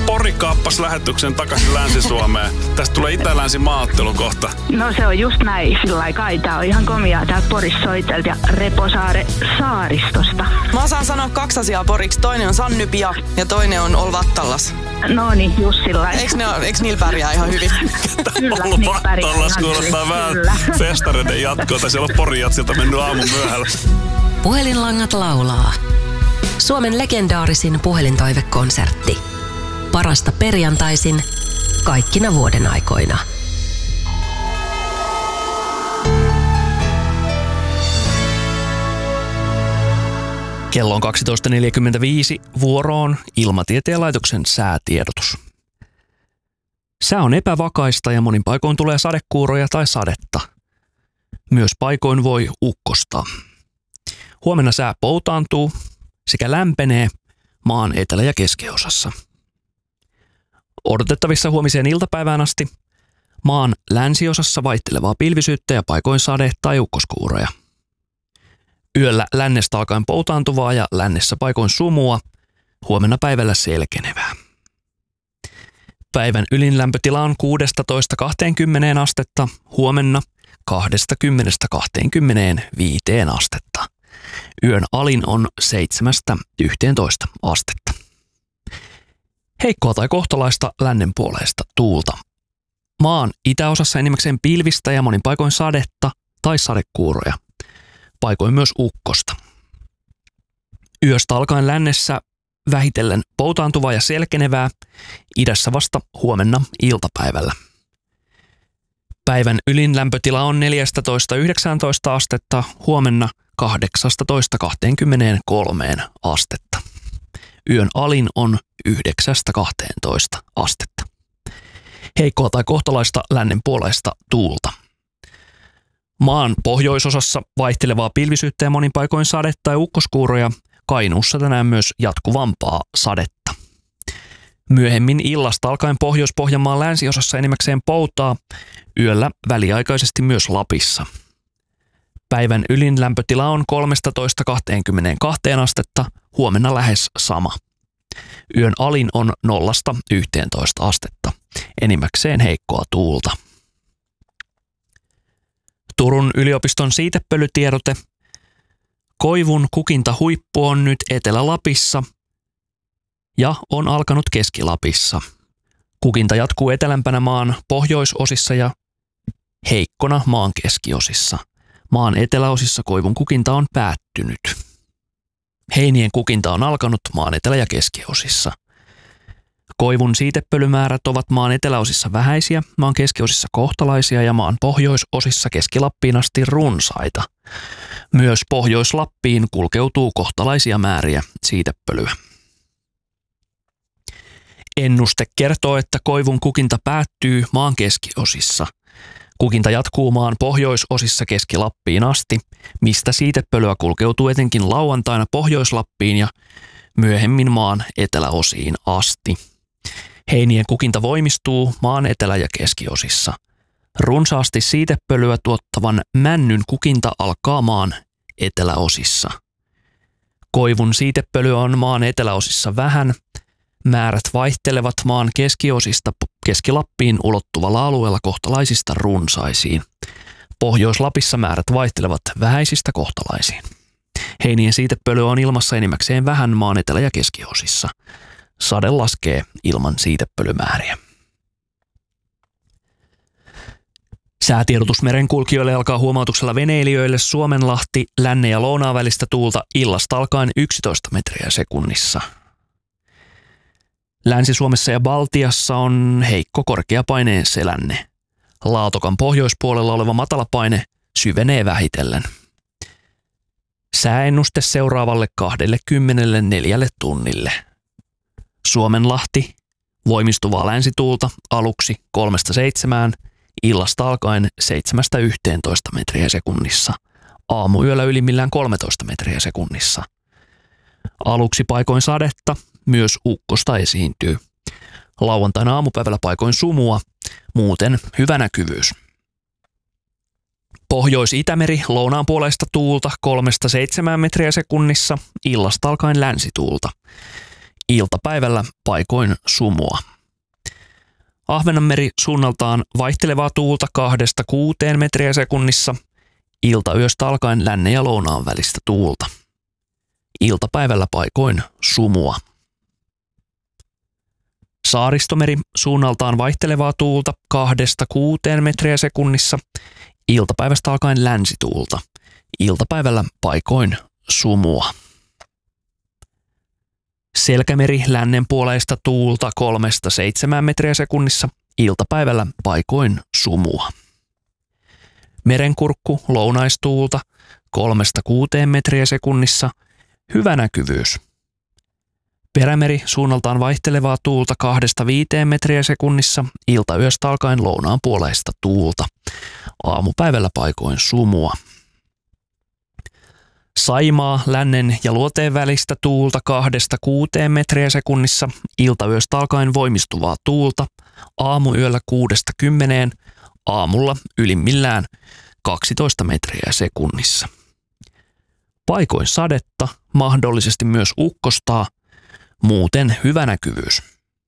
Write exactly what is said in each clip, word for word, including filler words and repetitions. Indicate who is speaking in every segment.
Speaker 1: Pori kaappasi lähetyksen takaisin Länsi-Suomeen. Tästä tulee itä-länsi maaottelu kohta.
Speaker 2: No se on just näin. Sillä aikaa tää on ihan komiaa täältä Porissa soitelta ja Reposaare saaristosta.
Speaker 3: Mä osaan sanoa kaksi asiaa poriksi. Toinen on Sannypia ja toinen on Olvattallas.
Speaker 2: No niin, just sillä lailla.
Speaker 3: Eiks, ne, eiks niillä pärjää ihan hyvin?
Speaker 2: Kyllä,
Speaker 1: Olvattallas kuulostaa vähän festareiden jatkoa. Tai siellä on Porin jatsilta mennyt aamun myöhällä.
Speaker 4: Puhelinlangat laulaa. Suomen legendaarisin puhelintoivekonsertti. Parasta perjantaisin, kaikkina vuoden aikoina.
Speaker 5: Kello on kaksitoista neljäkymmentäviisi, vuoroon Ilmatieteen laitoksen säätiedotus. Sää on epävakaista ja monin paikoin tulee sadekuuroja tai sadetta. Myös paikoin voi ukkostaa. Huomenna sää poutaantuu sekä lämpenee maan etelä- ja keskiosassa. Odotettavissa huomiseen iltapäivään asti maan länsiosassa vaihtelevaa pilvisyyttä ja paikoin sade- tai ukkoskuuroja. Yöllä lännestä alkaen poutaantuvaa ja lännessä paikoin sumua, huomenna päivällä selkenevää. Päivän ylin lämpötila on kuusitoista kaksikymmentä astetta, huomenna kaksikymmentä kaksikymmentäviisi astetta. Yön alin on seitsemästä yhteentoista astetta. Heikkoa tai kohtalaista lännen puoleista tuulta. Maan itäosassa enimmäkseen pilvistä ja monin paikoin sadetta tai sadekuuroja. Paikoin myös ukkosta. Yöstä alkaen lännessä vähitellen poutaantuvaa ja selkenevää, idässä vasta huomenna iltapäivällä. Päivän ylin lämpötila on neljätoista yhdeksäntoista astetta, huomenna kahdeksantoista kaksikymmentäkolme astetta. Yön alin on yhdeksästä kahteentoista astetta. Heikkoa tai kohtalaista lännen puoleista tuulta. Maan pohjoisosassa vaihtelevaa pilvisyyttä ja monin paikoin sadetta tai ukkoskuuroja, Kainuussa tänään myös jatkuvampaa sadetta. Myöhemmin illasta alkaen Pohjois-Pohjanmaan länsiosassa enimmäkseen poutaa, yöllä väliaikaisesti myös Lapissa. Päivän ylin lämpötila on kolmetoista kaksikymmentäkaksi astetta, huomenna lähes sama. Yön alin on nollasta yhteentoista astetta, enimmäkseen heikkoa tuulta. Turun yliopiston siitepölytiedote. Koivun kukintahuippu on nyt Etelä-Lapissa ja on alkanut Keski-Lapissa. Kukinta jatkuu etelämpänä maan pohjoisosissa ja heikkona maan keskiosissa. Maan eteläosissa koivun kukinta on päättynyt. Heinien kukinta on alkanut maan etelä- ja keskiosissa. Koivun siitepölymäärät ovat maan eteläosissa vähäisiä, maan keskiosissa kohtalaisia ja maan pohjoisosissa Keski-Lappiin asti runsaita. Myös Pohjois-Lappiin kulkeutuu kohtalaisia määriä siitepölyä. Ennuste kertoo, että koivun kukinta päättyy maan keskiosissa. Kukinta jatkuu maan pohjoisosissa Keski-Lappiin asti, mistä siitepölyä kulkeutuu etenkin lauantaina Pohjois-Lappiin ja myöhemmin maan eteläosiin asti. Heinien kukinta voimistuu maan etelä- ja keskiosissa. Runsaasti siitepölyä tuottavan männyn kukinta alkaa maan eteläosissa. Koivun siitepölyä on maan eteläosissa vähän. Määrät vaihtelevat maan keskiosista Keski-Lappiin ulottuvalla alueella kohtalaisista runsaisiin. Pohjois-Lapissa määrät vaihtelevat vähäisistä kohtalaisiin. Heinien siitepölyä on ilmassa enimmäkseen vähän maan etelä- ja keskiosissa. Sade laskee ilman siitepölymääriä. Säätiedotus merenkulkijoille alkaa huomautuksella veneilijöille Suomenlahti, Lännen ja Lounaan välistä tuulta illasta alkaen yksitoista metriä sekunnissa. Länsi-Suomessa ja Baltiassa on heikko korkeapaineen selänne. Laatokan pohjoispuolella oleva matalapaine syvenee vähitellen. Sääennuste seuraavalle kaksikymmentäneljä tunnille. Suomenlahti, voimistuvaa länsituulta aluksi kolmesta seitsemään, illasta alkaen seitsemästä yhteentoista metriä sekunnissa. Aamuyöllä ylimmillään kolmetoista metriä sekunnissa. Aluksi paikoin sadetta, myös ukkosta esiintyy. Lauantaina aamupäivällä paikoin sumua, muuten hyvä näkyvyys. Pohjois-Itämeri lounaan puolesta tuulta kolmesta seitsemään metriä sekunnissa, illasta alkaen länsituulta. Iltapäivällä paikoin sumua. Ahvenanmeri suunnaltaan vaihtelevaa tuulta kahdesta kuuteen metriä sekunnissa. Iltayöstä alkaen lännen ja lounaan välistä tuulta. Iltapäivällä paikoin sumua. Saaristomeri suunnaltaan vaihtelevaa tuulta kahdesta kuuteen metriä sekunnissa. Iltapäivästä alkaen länsituulta. Iltapäivällä paikoin sumua. Selkämeri lännen puoleista tuulta kolmesta seitsemään metriä sekunnissa. Iltapäivällä paikoin sumua. Merenkurkku lounaistuulta kolmesta kuuteen metriä sekunnissa. Hyvä näkyvyys. Perämeri suunnaltaan vaihtelevaa tuulta kahdesta viiteen metriä sekunnissa. Iltayöstä alkaen lounaan puoleista tuulta. Aamupäivällä paikoin sumua. Saimaa lännen ja luoteen välistä tuulta kahdesta kuuteen metriä sekunnissa. Iltayöstä alkaen voimistuvaa tuulta. Aamuyöllä kuudesta kymmeneen. Aamulla ylimmillään kaksitoista metriä sekunnissa. Paikoin sadetta, mahdollisesti myös ukkostaa. Muuten hyvä näkyvyys.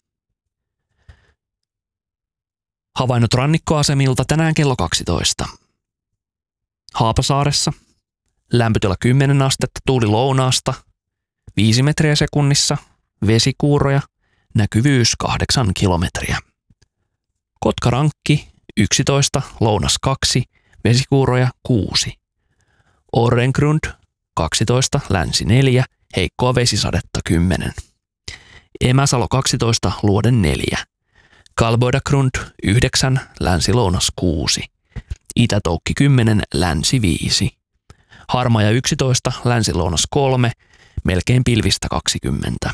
Speaker 5: Havainnot rannikkoasemilta tänään kello kaksitoista. Haapasaaressa lämpötila kymmenen astetta, tuuli lounaasta, viisi metriä sekunnissa, vesikuuroja, näkyvyys kahdeksan kilometriä. Kotkarankki yksitoista, lounas kaksi, vesikuuroja kuusi. Orrengrund kaksitoista, länsi neljä, heikkoa vesisadetta kymmenen. Emäsalo kaksitoista, luode neljä. Kalboidagrund yhdeksän, länsi-lounas kuusi. Itätoukki kymmenen, länsi viisi. Harmaja yksitoista, länsi-lounas kolme, melkein pilvistä kaksikymmentä.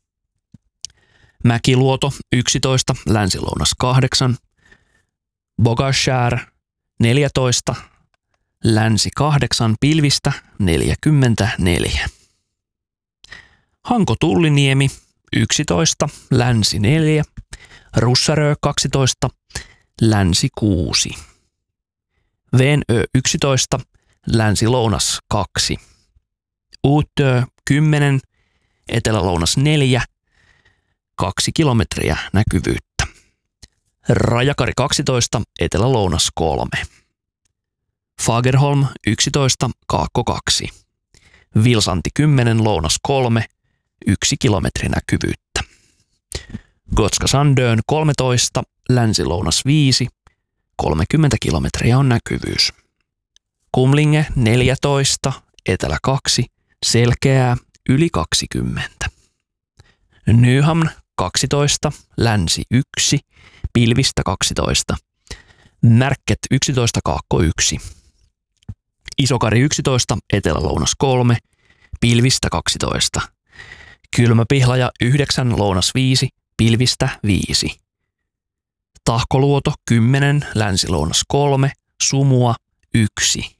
Speaker 5: Mäkiluoto yksitoista, länsi-lounas kahdeksan. Bogashär neljätoista, länsi kahdeksan, pilvistä neljäkymmentäneljä. Hanko-Tulliniemi yksitoista, länsi neljä. Russarö kaksitoista, länsi kuusi. Venö yksitoista, länsi-lounas kaksi. Uutö kymmenen, etelä-lounas neljä, kaksi kilometriä näkyvyyttä. Rajakari kaksitoista, etelä-lounas kolme. Fagerholm yksitoista, kaakko kaksi. Vilsanti kymmenen, lounas kolme, yksi kilometri näkyvyyttä. Gotska Sandön kolmetoista, länsi-lounas viisi, kolmekymmentä kilometriä on näkyvyys. Kumlinge neljätoista, etelä kaksi, selkeää, yli kaksikymmentä. Nyhamn kaksitoista, länsi yksi, pilvistä kaksitoista. Närket yksitoista, kaakko yksi. Isokari yksitoista, etelä-lounas kolme, pilvistä kaksitoista. Kylmäpihlaja yhdeksän, lounas viisi, pilvistä viisi. Tahkoluoto kymmenen, länsi-lounas kolme, sumua yksi.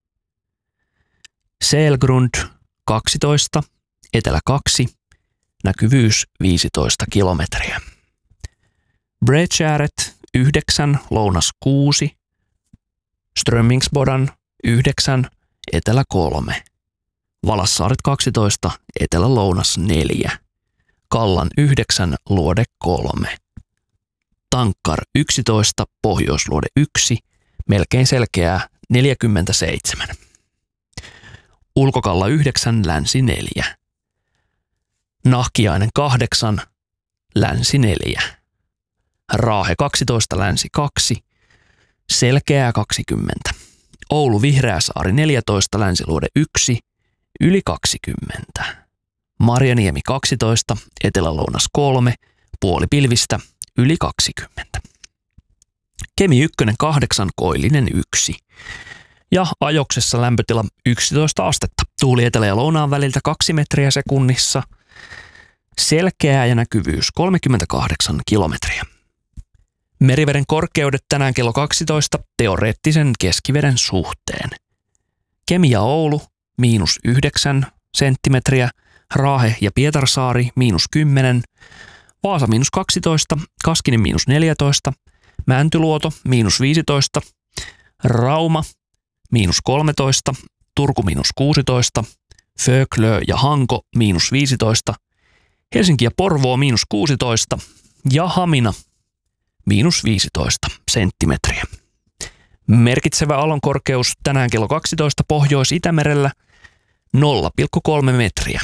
Speaker 5: Selgrund kaksitoista, etelä kaksi, näkyvyys viisitoista kilometriä. Bredskäret yhdeksän, lounas kuusi, Strömmingsbodan yhdeksän, etelä kolme. Valassaaret kaksitoista, etelä-lounas neljä. Kallan yhdeksän, luode kolme. Tankkar yksitoista, pohjoisluode yksi, melkein selkeää neljäkymmentäseitsemän. Ulkokalla yhdeksän, länsi neljä. Nahkiainen kahdeksan, länsi neljä. Raahe kaksitoista, länsi kaksi, selkeää kaksikymmentä. Oulu Vihreäsaari neljätoista, länsiluode yksi, yli kaksikymmentä. Marjaniemi kaksitoista, etelä-lounas kolme, puoli pilvistä, yli kaksikymmentä. Kemi ykkönen kahdeksan, koillinen yksi. Ja Ajoksessa lämpötila yksitoista astetta. Tuuli etelä- ja lounaan väliltä kaksi metriä sekunnissa. Selkeää ja näkyvyys kolmekymmentäkahdeksan kilometriä. Meriveden korkeudet tänään kello kaksitoista teoreettisen keskiveden suhteen. Kemi ja Oulu miinus yhdeksän senttimetriä, Raahe ja Pietarsaari miinus kymmenen, Vaasa miinus kaksitoista, Kaskinen miinus neljätoista, Mäntyluoto miinus viisitoista, Rauma miinus kolmetoista, Turku miinus kuusitoista, Föklö ja Hanko miinus viisitoista, Helsinki ja Porvoo miinus kuusitoista ja Hamina miinus viisitoista senttimetriä. Merkitsevä aallonkorkeus tänään kello kaksitoista Pohjois-Itämerellä nolla pilkku kolme metriä.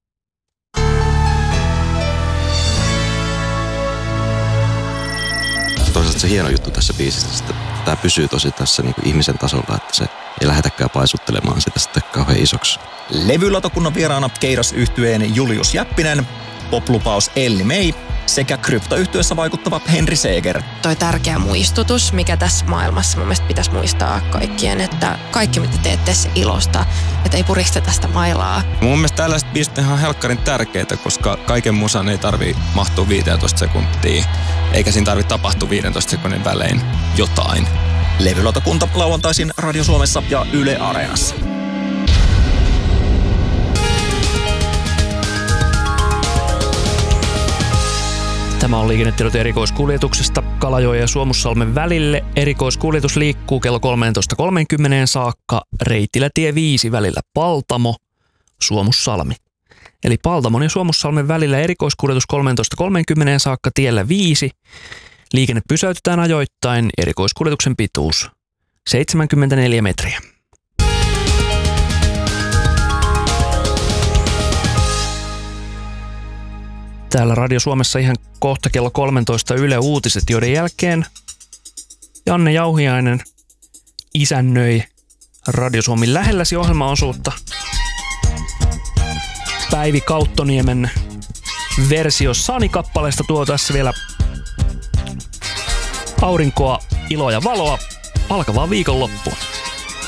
Speaker 6: Toisaalta se hieno juttu tässä biisissä, että tämä pysyy tosi tässä niin kuin ihmisen tasolla, että se ei lähdetäkään paisuttelemaan sitä sitten kauhean isoksi.
Speaker 7: Levylautakunnan vieraana Keidas-yhtyeen Julius Jäppinen, poplupaus Elli May sekä kryptoyhtyessä vaikuttava Henri Seeger.
Speaker 8: Toi tärkeä muistutus, mikä tässä maailmassa mun mielestä pitäisi muistaa kaikkien, että kaikki mitä teette se ilosta, että ei puristeta sitä mailaa.
Speaker 9: Mun mielestä tällaiset biisit on ihan helkkarin tärkeitä, koska kaiken musan ei tarvii mahtua viisitoista sekuntia, eikä siinä tarvitse tapahtua viidentoista sekunnin välein jotain.
Speaker 7: Levylautakunta lauantaisin Radio Suomessa ja Yle Areenassa.
Speaker 5: Tämä on liikennetiedot erikoiskuljetuksesta Kalajoen ja Suomussalmen välille. Erikoiskuljetus liikkuu kello kolmetoista kolmekymmentä saakka Reittilätie viisi välillä Paltamo, Suomussalmi. Eli Paltamon ja Suomussalmen välillä erikoiskuljetus kolmetoista kolmekymmentä saakka tiellä viisi. Liikenne pysäytetään ajoittain, erikoiskuljetuksen pituus seitsemänkymmentäneljä metriä. Täällä Radio Suomessa ihan kohta kello kolmetoista Yle Uutiset, joiden jälkeen Janne Jauhiainen isännöi Radio Suomen lähelläsi ohjelmaosuutta. Päivi Kauttoniemen versio Sani-kappaleesta tuo tässä vielä aurinkoa, iloa ja valoa alkavaa viikonloppuun.